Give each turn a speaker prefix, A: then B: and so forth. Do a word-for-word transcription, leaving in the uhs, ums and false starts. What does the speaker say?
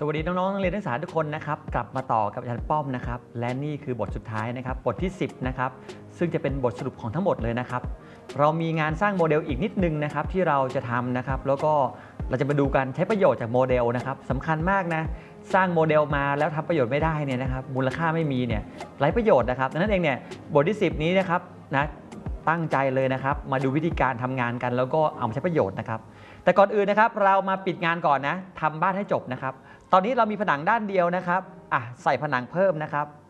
A: สวัสดีน้องๆนักเรียนนักศึกษาทุกคนนะครับกลับมาต่อกับอาจารย์ป้อมนะครับและนี่คือบทสุดท้ายนะครับบทที่สิบนะครับซึ่งจะเป็นบทสรุปของทั้งหมดเลยนะครับเรามีงานสร้างโมเดลอีกนิดนึงนะครับที่เราจะทำนะครับแล้วก็เราจะมาดูกันใช้ประโยชน์จากโมเดลนะครับสำคัญมากนะสร้างโมเดลมาแล้วทำประโยชน์ไม่ได้เนี่ยนะครับมูลค่าไม่มีเนี่ยไร้ประโยชน์นะครับดังนั้นเองเนี่ยบทที่สิบนี้นะครับนะตั้งใจเลยนะครับมาดูวิธีการทำงานกันแล้วก็เอามาใช้ประโยชน์นะครับแต่ก่อนอื่นนะครับเรามาปิดงานก่อนนะทำบ้านให้จบนะครับตอนนี้เรามีผนังด้านเดียวนะครับอ่ะใส่ผนังเพิ่มนะครับ